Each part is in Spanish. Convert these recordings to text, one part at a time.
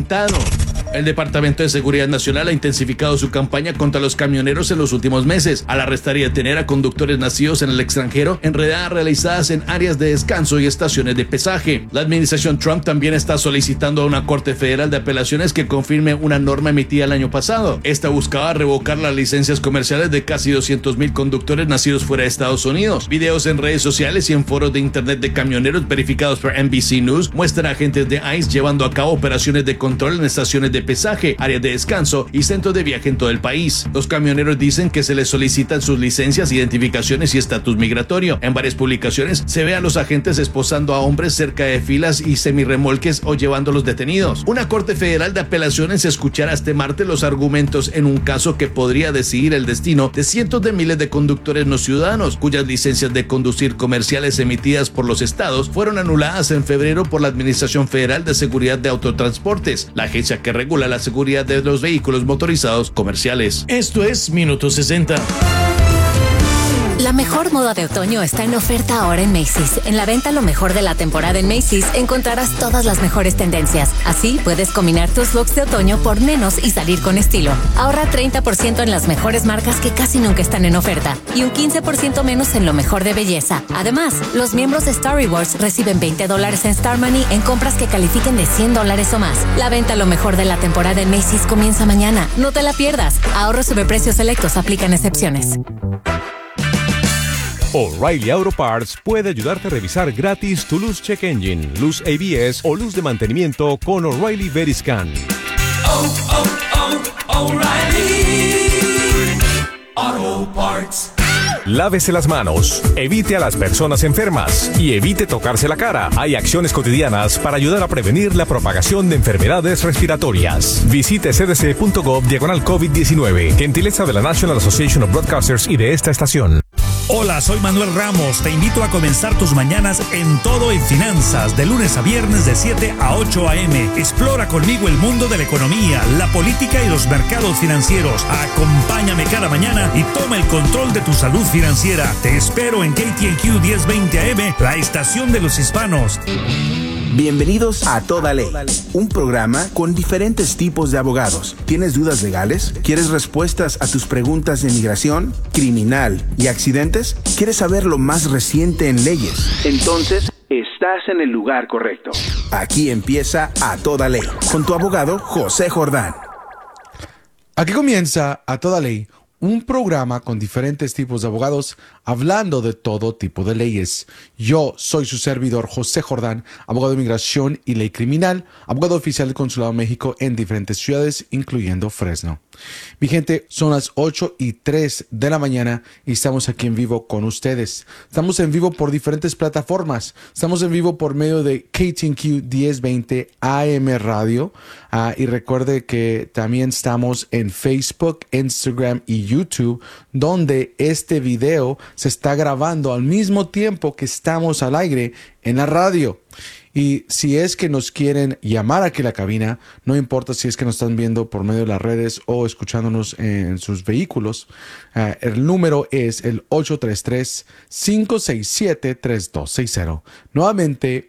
aumentado. El Departamento de Seguridad Nacional ha intensificado su campaña contra los camioneros en los últimos meses, al arrestar y detener a conductores nacidos en el extranjero en redadas realizadas en áreas de descanso y estaciones de pesaje. La administración Trump también está solicitando a una Corte Federal de Apelaciones que confirme una norma emitida el año pasado. Esta buscaba revocar las licencias comerciales de casi 200,000 conductores nacidos fuera de Estados Unidos. Videos en redes sociales y en foros de internet de camioneros verificados por NBC News muestran a agentes de ICE llevando a cabo operaciones de control en estaciones de pesaje, áreas de descanso y centros de viaje en todo el país. Los camioneros dicen que se les solicitan sus licencias, identificaciones y estatus migratorio. En varias publicaciones se ve a los agentes esposando a hombres cerca de filas y semirremolques o llevándolos detenidos. Una Corte Federal de Apelaciones escuchará este martes los argumentos en un caso que podría decidir el destino de cientos de miles de conductores no ciudadanos cuyas licencias de conducir comerciales emitidas por los estados fueron anuladas en febrero por la Administración Federal de Seguridad de Autotransportes, la agencia que regula la seguridad de los vehículos motorizados comerciales. Esto es Minuto 60. La mejor moda de otoño está en oferta ahora en Macy's. En la venta lo mejor de la temporada en Macy's encontrarás todas las mejores tendencias. Así puedes combinar tus looks de otoño por menos y salir con estilo. Ahorra 30% en las mejores marcas que casi nunca están en oferta y un 15% menos en lo mejor de belleza. Además, los miembros de Star Rewards reciben $20 en Star Money en compras que califiquen de $100 o más. La venta lo mejor de la temporada en Macy's comienza mañana. No te la pierdas. Ahorros sobre precios selectos, aplican excepciones. O'Reilly Auto Parts puede ayudarte a revisar gratis tu luz check engine, luz ABS o luz de mantenimiento con O'Reilly Veriscan. O'Reilly Auto Parts. Lávese las manos, evite a las personas enfermas y evite tocarse la cara. Hay acciones cotidianas para ayudar a prevenir la propagación de enfermedades respiratorias. Visite cdc.gov/COVID-19. Gentileza de la National Association of Broadcasters y de esta estación. Hola, soy Manuel Ramos. Te invito a comenzar tus mañanas en Todo en Finanzas, de lunes a viernes de 7 a 8 a.m. Explora conmigo el mundo de la economía, la política y los mercados financieros. Acompáñame cada mañana y toma el control de tu salud financiera. Te espero en KTNQ 1020 AM, la estación de los hispanos. Bienvenidos a Toda Ley, un programa con diferentes tipos de abogados. ¿Tienes dudas legales? ¿Quieres respuestas a tus preguntas de migración, criminal y accidentes? ¿Quieres saber lo más reciente en leyes? Entonces, estás en el lugar correcto. Aquí empieza A Toda Ley, con tu abogado José Jordán. Aquí comienza A Toda Ley, un programa con diferentes tipos de abogados hablando de todo tipo de leyes. Yo soy su servidor José Jordán, abogado de inmigración y ley criminal, abogado oficial del Consulado de México en diferentes ciudades, incluyendo Fresno. Mi gente, son las 8:03 de la mañana y estamos aquí en vivo con ustedes. Estamos en vivo por diferentes plataformas. Estamos en vivo por medio de KTNQ 1020 AM Radio. Y recuerde que también estamos en Facebook, Instagram y YouTube, donde este video se está grabando al mismo tiempo que estamos al aire en la radio. Y si es que nos quieren llamar aquí a la cabina, no importa si es que nos están viendo por medio de las redes o escuchándonos en sus vehículos, el número es el 833-567-3260. Nuevamente,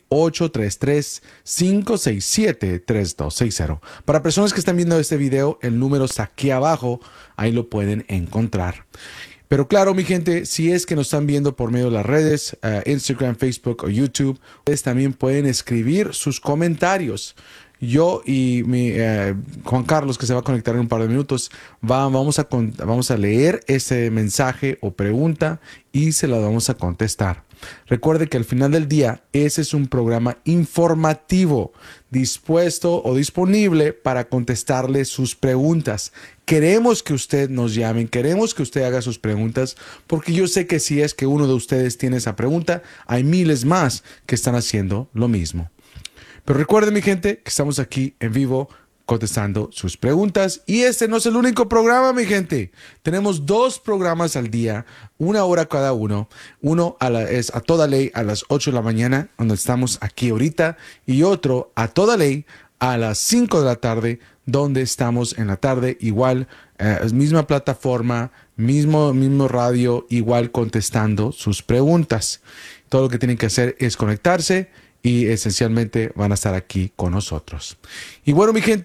833-567-3260. Para personas que están viendo este video, el número está aquí abajo, ahí lo pueden encontrar. Pero claro, mi gente, si es que nos están viendo por medio de las redes, Instagram, Facebook o YouTube, ustedes también pueden escribir sus comentarios. Yo y mi Juan Carlos, que se va a conectar en un par de minutos, vamos a leer ese mensaje o pregunta y se la vamos a contestar. Recuerde que al final del día, ese es un programa informativo, dispuesto o disponible para contestarle sus preguntas. Queremos que usted nos llame, queremos que usted haga sus preguntas, porque yo sé que si es que uno de ustedes tiene esa pregunta, hay miles más que están haciendo lo mismo. Pero recuerden, mi gente, que estamos aquí en vivo contestando sus preguntas. Y este no es el único programa, mi gente. Tenemos 2 programas al día, 1 hora cada uno. Uno es A Toda Ley a las 8 de la mañana, donde estamos aquí ahorita. Y otro, A Toda Ley, a las 5 de la tarde, donde estamos en la tarde. Igual, misma plataforma, mismo radio, igual contestando sus preguntas. Todo lo que tienen que hacer es conectarse y esencialmente van a estar aquí con nosotros. Y bueno, mi gente,